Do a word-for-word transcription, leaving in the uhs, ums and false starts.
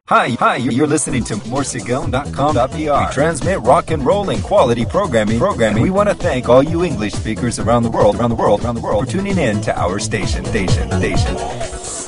Hi, hi, you're listening to morsegon dot com dot p r. We transmit rock and roll and quality programming. Programming. We want to thank all you English speakers around the world, around the world, around the world for tuning in to our station, station, station.